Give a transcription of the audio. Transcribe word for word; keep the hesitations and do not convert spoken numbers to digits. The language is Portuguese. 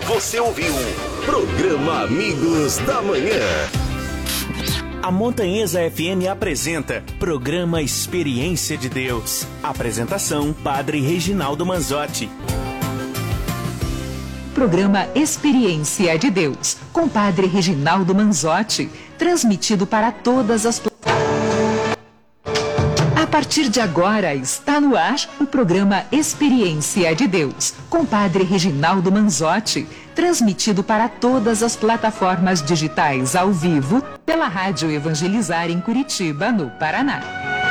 Você ouviu Programa Amigos da Manhã. A Montanhesa F M apresenta Programa Experiência de Deus. Apresentação, Padre Reginaldo Manzotti. Programa Experiência de Deus, com Padre Reginaldo Manzotti, transmitido para todas as plataformas. A partir de agora está no ar o programa Experiência de Deus, com Padre Reginaldo Manzotti, transmitido para todas as plataformas digitais ao vivo pela Rádio Evangelizar em Curitiba, no Paraná.